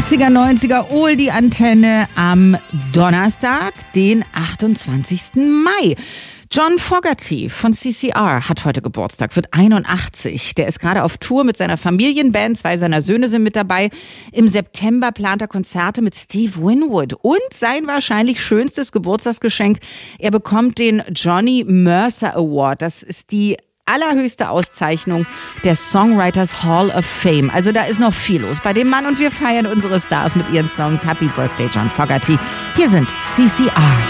80er, 90er, Oldie-Antenne am Donnerstag, den 28. Mai. John Fogerty von CCR hat heute Geburtstag, wird 81. Der ist gerade auf Tour mit seiner Familienband, 2 seiner Söhne sind mit dabei. Im September plant er Konzerte mit Steve Winwood. Und sein wahrscheinlich schönstes Geburtstagsgeschenk, er bekommt den Johnny Mercer Award. Das ist die allerhöchste Auszeichnung der Songwriters Hall of Fame. Also da ist noch viel los bei dem Mann und wir feiern unsere Stars mit ihren Songs. Happy Birthday, John Fogerty. Hier sind CCR.